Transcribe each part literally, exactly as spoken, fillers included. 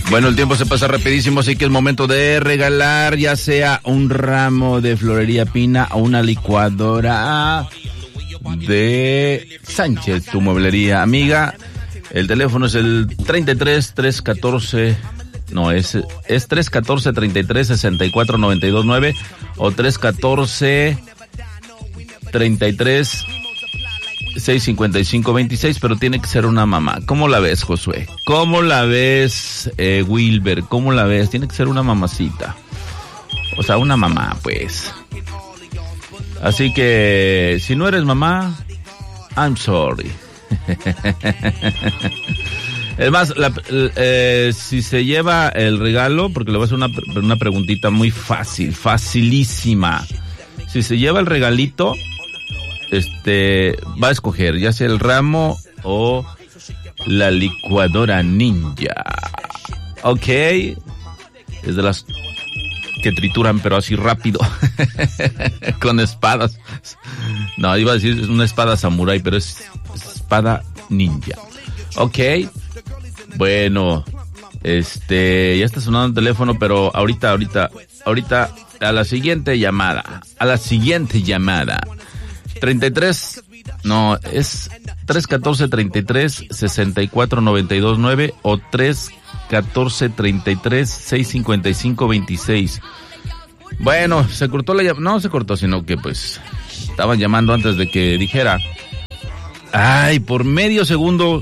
Bueno, el tiempo se pasa rapidísimo, así que es momento de regalar ya sea un ramo de florería Pina o una licuadora de Sánchez, tu mueblería amiga. El teléfono es el treinta y tres, trescientos catorce, no, es, es trescientos catorce, treinta y tres, sesenta y cuatro, noventa y dos, nueve o trescientos catorce, treinta y tres, seiscientos cincuenta y cinco, veintiséis, pero tiene que ser una mamá. ¿Cómo la ves, Josué? ¿Cómo la ves, eh, Wilber? ¿Cómo la ves? Tiene que ser una mamacita. O sea, una mamá, pues. Así que, si no eres mamá, I'm sorry. Es más, la, eh, si se lleva el regalo, porque le voy a hacer una, una preguntita muy fácil, facilísima. Si se lleva el regalito, este, va a escoger ya sea el ramo o la licuadora ninja. Ok. Es de las que trituran, pero así rápido. Con espadas. No, iba a decir es una espada samurái, pero es espada ninja. Ok. Bueno, este, ya está sonando el teléfono, pero ahorita, ahorita, ahorita, a la siguiente llamada, a la siguiente llamada. treinta y tres, no, es tres catorce, treinta y tres, sesenta y cuatro, noventa y dos, nueve o tres catorce, treinta y tres, seiscientos cincuenta y cinco, veintiséis. Bueno, se cortó la llamada, no se cortó, sino que pues estaban llamando antes de que dijera. Ay, por medio segundo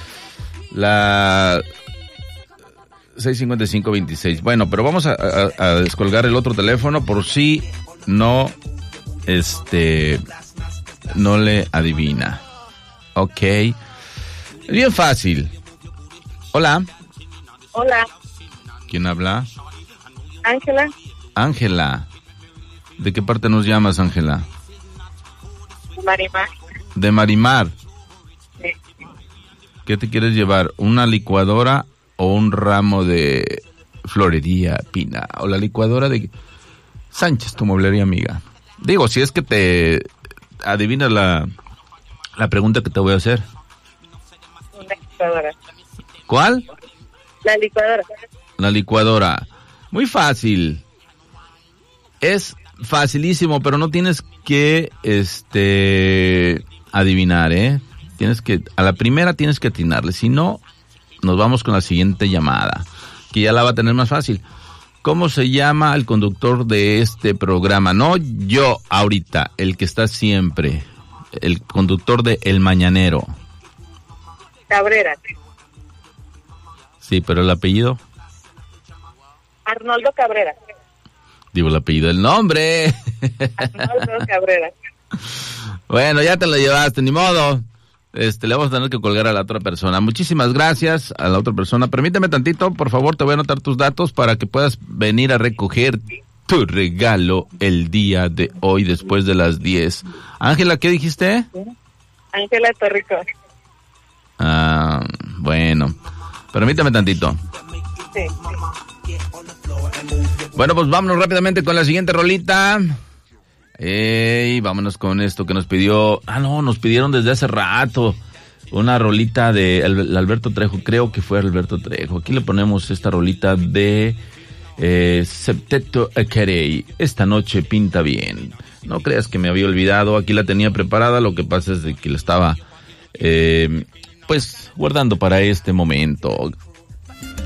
la seiscientos cincuenta y cinco, veintiséis. Bueno, pero vamos a, a, a descolgar el otro teléfono por si no, este, no le adivina. Ok. Bien fácil. Hola. Hola. ¿Quién habla? Ángela. Ángela. ¿De qué parte nos llamas, Ángela? Marimar. De Marimar. Sí. ¿Qué te quieres llevar? ¿Una licuadora o un ramo de florería Pina? O la licuadora de Sánchez, tu mueblería amiga. Digo, si es que te adivinas la, la pregunta que te voy a hacer. Una licuadora. ¿Cuál? La licuadora. La licuadora. Muy fácil. Es facilísimo, pero no tienes que este adivinar, ¿eh? Tienes que, a la primera tienes que atinarle. Si no, nos vamos con la siguiente llamada, que ya la va a tener más fácil. ¿Cómo se llama el conductor de este programa? No yo ahorita, el que está siempre. El conductor de El Mañanero. Cabrera. Sí, pero el apellido. Arnoldo Cabrera. Digo el apellido, el nombre. Arnoldo Cabrera. Bueno, ya te lo llevaste, ni modo. Este, le vamos a tener que colgar a la otra persona. Muchísimas gracias a la otra persona. Permíteme tantito, por favor, te voy a anotar tus datos para que puedas venir a recoger tu regalo el día de hoy después de las diez. Ángela, ¿qué dijiste? Ángela Torrico. Ah, bueno. Permítame tantito. Sí. Bueno, pues vámonos rápidamente con la siguiente rolita. Ey, vámonos con esto que nos pidió. Ah, no, nos pidieron desde hace rato una rolita de Alberto Trejo. Creo que fue Alberto Trejo. Aquí le ponemos esta rolita de eh, Septeto Ekerei. Esta noche pinta bien. No creas que me había olvidado. Aquí la tenía preparada. Lo que pasa es de que la estaba, eh, pues, guardando para este momento.